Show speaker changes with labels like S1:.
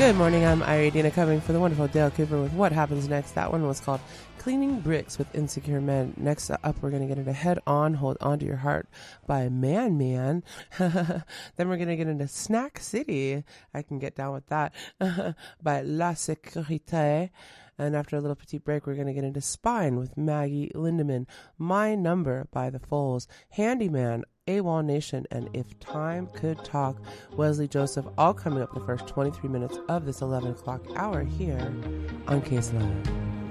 S1: Good morning, I'm Iridina coming for the wonderful Dale Cooper with What Happens Next. That one was called Cleaning Bricks with Insecure Men. Next up, we're going to get into Head On, Hold On to Your Heart by Man Man. Then we're going to get into Snack City. I can get down with that by La Sécurité. And after a little petite break, we're going to get into Spine with Maggie Lindemann. My Number by The Foals. Handyman, AWOL Nation, and If Time Could Talk, Wesley Joseph, all coming up the first 23 minutes of this 11 o'clock hour here on Case Line.